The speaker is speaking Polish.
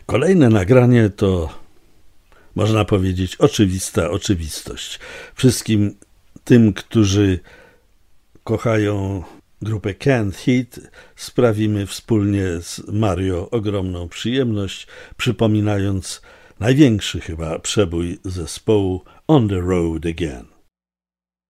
Kolejne nagranie to, można powiedzieć, oczywista oczywistość. Wszystkim tym, którzy kochają grupę Canned Heat, sprawimy wspólnie z Mario ogromną przyjemność, przypominając największy chyba przebój zespołu On the Road Again.